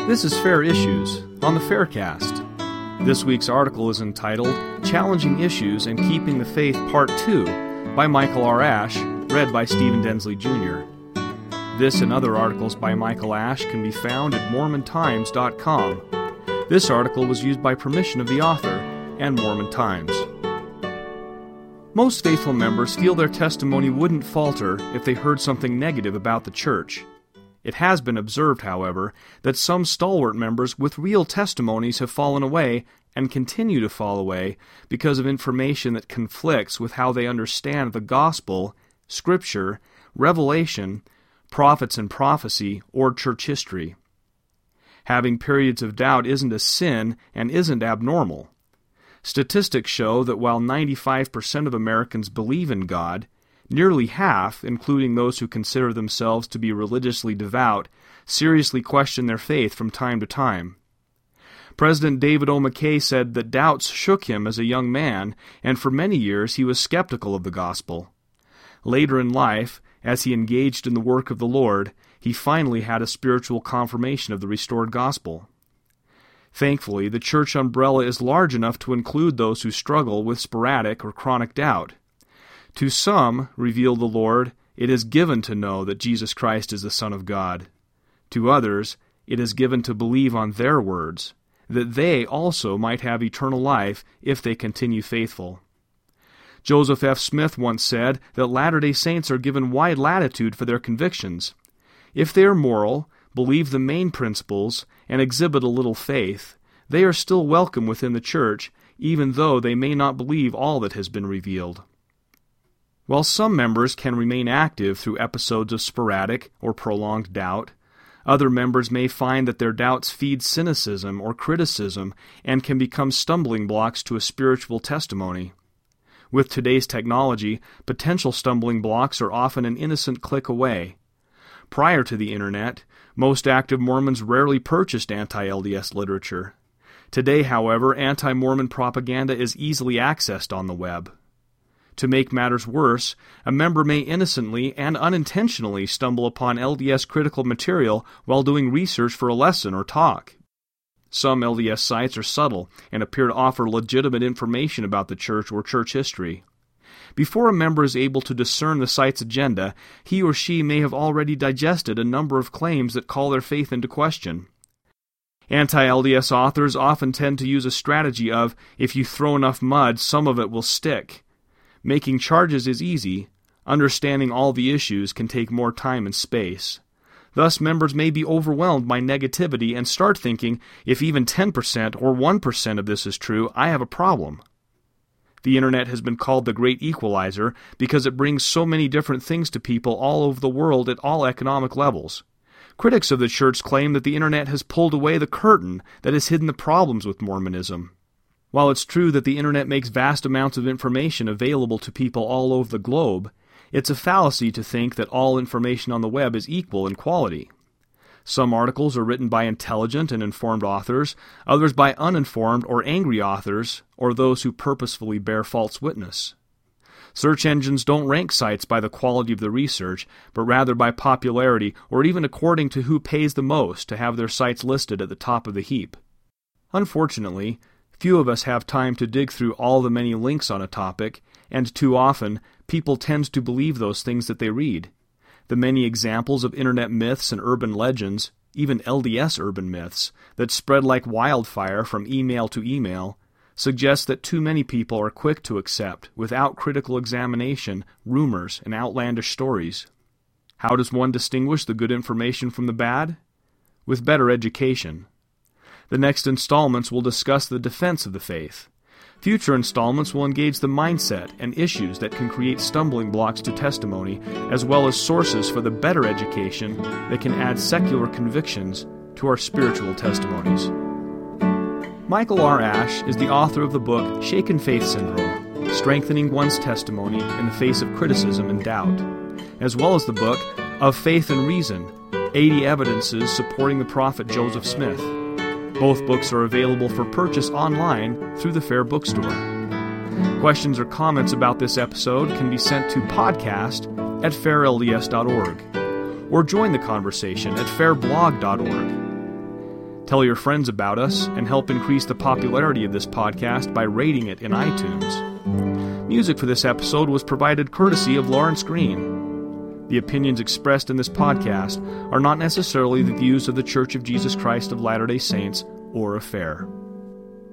This is Fair Issues on the Faircast. This week's article is entitled Challenging Issues and Keeping the Faith Part 2 by Michael R. Ash, read by Stephen Densley Jr. This and other articles by Michael Ash can be found at MormonTimes.com. This article was used by permission of the author and Mormon Times. Most faithful members feel their testimony wouldn't falter if they heard something negative about the church. It has been observed, however, that some stalwart members with real testimonies have fallen away and continue to fall away because of information that conflicts with how they understand the gospel, scripture, revelation, prophets and prophecy, or church history. Having periods of doubt isn't a sin and isn't abnormal. Statistics show that while 95% of Americans believe in God, nearly half, including those who consider themselves to be religiously devout, seriously question their faith from time to time. President David O. McKay said that doubts shook him as a young man, and for many years he was skeptical of the gospel. Later in life, as he engaged in the work of the Lord, he finally had a spiritual confirmation of the restored gospel. Thankfully, the church umbrella is large enough to include those who struggle with sporadic or chronic doubt. To some, revealed the Lord, it is given to know that Jesus Christ is the Son of God. To others, it is given to believe on their words, that they also might have eternal life if they continue faithful. Joseph F. Smith once said that Latter-day Saints are given wide latitude for their convictions. If they are moral, believe the main principles, and exhibit a little faith, they are still welcome within the church, even though they may not believe all that has been revealed. While some members can remain active through episodes of sporadic or prolonged doubt, other members may find that their doubts feed cynicism or criticism and can become stumbling blocks to a spiritual testimony. With today's technology, potential stumbling blocks are often an innocent click away. Prior to the Internet, most active Mormons rarely purchased anti-LDS literature. Today, however, anti-Mormon propaganda is easily accessed on the web. To make matters worse, a member may innocently and unintentionally stumble upon LDS critical material while doing research for a lesson or talk. Some LDS sites are subtle and appear to offer legitimate information about the church or church history. Before a member is able to discern the site's agenda, he or she may have already digested a number of claims that call their faith into question. Anti-LDS authors often tend to use a strategy of, if you throw enough mud, some of it will stick. Making charges is easy. Understanding all the issues can take more time and space. Thus, members may be overwhelmed by negativity and start thinking, if even 10% or 1% of this is true, I have a problem. The Internet has been called the great equalizer because it brings so many different things to people all over the world at all economic levels. Critics of the church claim that the Internet has pulled away the curtain that has hidden the problems with Mormonism. While it's true that the Internet makes vast amounts of information available to people all over the globe, it's a fallacy to think that all information on the web is equal in quality. Some articles are written by intelligent and informed authors, others by uninformed or angry authors, or those who purposefully bear false witness. Search engines don't rank sites by the quality of the research, but rather by popularity or even according to who pays the most to have their sites listed at the top of the heap. Unfortunately, few of us have time to dig through all the many links on a topic, and too often, people tend to believe those things that they read. The many examples of Internet myths and urban legends, even LDS urban myths, that spread like wildfire from email to email, suggest that too many people are quick to accept, without critical examination, rumors and outlandish stories. How does one distinguish the good information from the bad? With better education. The next installments will discuss the defense of the faith. Future installments will engage the mindset and issues that can create stumbling blocks to testimony, as well as sources for the better education that can add secular convictions to our spiritual testimonies. Michael R. Ash is the author of the book Shaken Faith Syndrome, Strengthening One's Testimony in the Face of Criticism and Doubt, as well as the book Of Faith and Reason, 80 Evidences Supporting the Prophet Joseph Smith. Both books are available for purchase online through the Fair Bookstore. Questions or comments about this episode can be sent to podcast@fairlds.org or join the conversation at fairblog.org. Tell your friends about us and help increase the popularity of this podcast by rating it in iTunes. Music for this episode was provided courtesy of Lawrence Green. The opinions expressed in this podcast are not necessarily the views of The Church of Jesus Christ of Latter-day Saints or Affair.